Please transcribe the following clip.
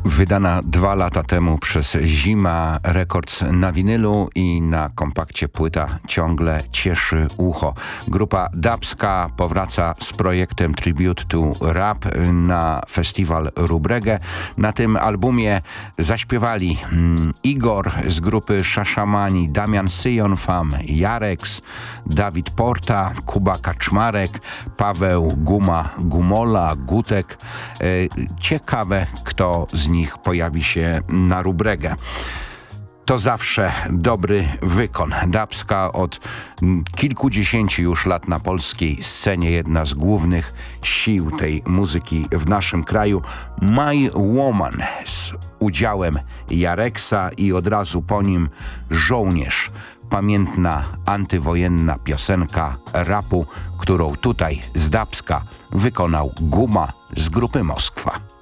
Wydana 2 lata temu przez Zima Records na winylu i na kompakcie płyta ciągle cieszy ucho. Grupa Dubska powraca z projektem Tribute to Rap na festiwal Rubregę. Na tym albumie zaśpiewali Igor z grupy Szaszamani, Damian Syjonfam, Jareks, Dawid Porta, Kuba Kaczmarek, Paweł Gumola, Gutek. Ciekawe, kto z nich pojawi się na Rubregę. To zawsze dobry wykon. Dubska od kilkudziesięciu już lat na polskiej scenie, jedna z głównych sił tej muzyki w naszym kraju. My Woman z udziałem Jareksa i od razu po nim Żołnierz. Pamiętna antywojenna piosenka rapu, którą tutaj z Dubska wykonał Guma z grupy Moskwa.